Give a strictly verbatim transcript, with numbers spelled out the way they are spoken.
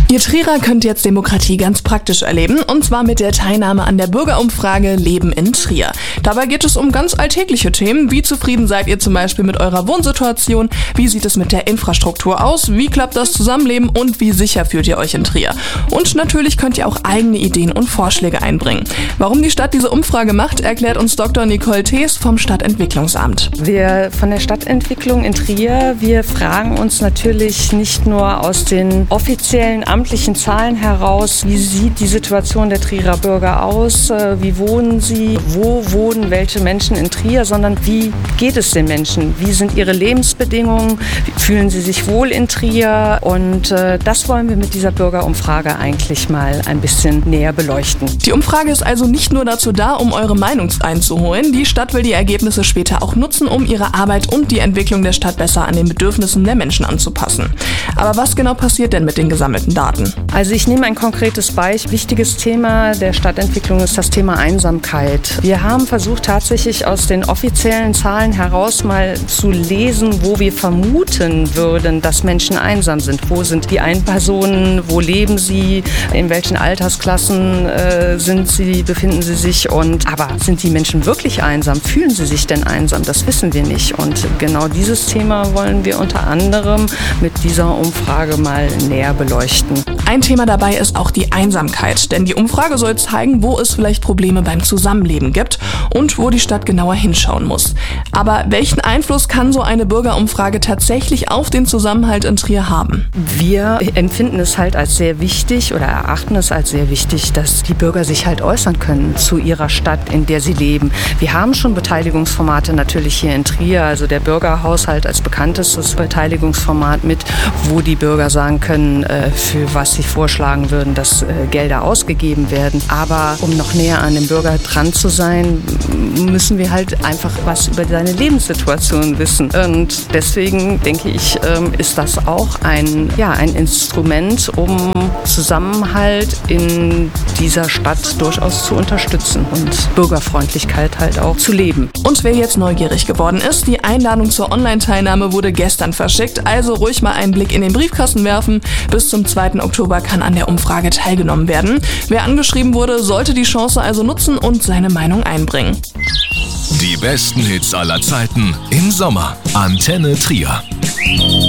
Ihr Trierer könnt jetzt Demokratie ganz praktisch erleben, und zwar mit der Teilnahme an der Bürgerumfrage Leben in Trier. Dabei geht es um ganz alltägliche Themen. Wie zufrieden seid ihr zum Beispiel mit eurer Wohnsituation? Wie sieht es mit der Infrastruktur aus? Wie klappt das Zusammenleben und wie sicher fühlt ihr euch in Trier? Und natürlich könnt ihr auch eigene Ideen und Vorschläge einbringen. Warum die Stadt diese Umfrage macht, erklärt uns Doktor Nicole Thees vom Stadtentwicklungsamt. Wir von der Stadtentwicklung in Trier, wir fragen uns natürlich nicht nur aus den offiziellen amtlichen Zahlen heraus, wie sieht die Situation der Trierer Bürger aus, wie wohnen sie, wo wohnen welche Menschen in Trier, sondern wie geht es den Menschen, wie sind ihre Lebensbedingungen, fühlen sie sich wohl in Trier, und äh, das wollen wir mit dieser Bürgerumfrage eigentlich mal ein bisschen näher beleuchten. Die Umfrage ist also nicht nur dazu da, um eure Meinung einzuholen. Die Stadt will die Ergebnisse später auch nutzen, um ihre Arbeit und die Entwicklung der Stadt besser an den Bedürfnissen der Menschen anzupassen. Aber was genau passiert denn mit den gesammelten Daten? Also ich nehme ein konkretes Beispiel. Wichtiges Thema der Stadtentwicklung ist das Thema Einsamkeit. Wir haben versucht, tatsächlich aus den offiziellen Zahlen heraus mal zu lesen, wo wir vermuten würden, dass Menschen einsam sind. Wo sind die Einpersonen, wo leben sie, in welchen Altersklassen äh, sind sie, befinden sie sich, und aber sind die Menschen wirklich einsam? Fühlen sie sich denn einsam? Das wissen wir nicht. Und genau dieses Thema wollen wir unter anderem mit dieser Umfrage mal näher beleuchten. Ein Thema dabei ist auch die Einsamkeit, denn die Umfrage soll zeigen, wo es vielleicht Probleme beim Zusammenleben gibt und wo die Stadt genauer hinschauen muss. Aber welchen Einfluss kann so eine Bürgerumfrage tatsächlich auf den Zusammenhalt in Trier haben? Wir empfinden es halt als sehr wichtig oder erachten es als sehr wichtig, dass die Bürger sich halt äußern können zu ihrer Stadt, in der sie leben. Wir haben schon Beteiligungsformate natürlich hier in Trier, also der Bürgerhaushalt als bekanntestes Beteiligungsformat mit, wo die Bürger sagen können, äh, für was sie vorschlagen würden, dass äh, Gelder ausgegeben werden. Aber um noch näher an dem Bürger dran zu sein, müssen wir halt einfach was über seine Lebenssituation wissen. Und deswegen denke ich, ähm, ist das auch ein, ja, ein Instrument, um Zusammenhalt in dieser Stadt durchaus zu unterstützen und Bürgerfreundlichkeit halt auch zu leben. Und wer jetzt neugierig geworden ist, die Einladung zur Online-Teilnahme wurde gestern verschickt, also ruhig mal einen Blick in den Briefkasten werfen. Bis zum zweiten Oktober kann an der Umfrage teilgenommen werden. Wer angeschrieben wurde, sollte die Chance also nutzen und seine Meinung einbringen. Die besten Hits aller Zeiten im Sommer. Antenne Trier.